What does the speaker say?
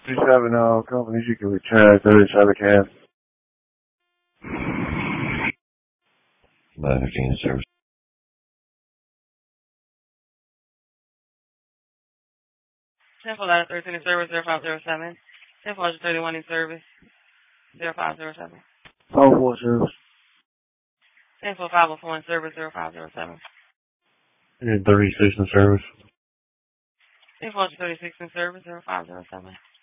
37 companies you can return 37 cans. 11:15 service. 10-4-13 in service, 0507. 10-4-31 in service, 0507. 04 service. 10-4-504 in service, 0507. 36 in service. 10-4-36 in service, 0507.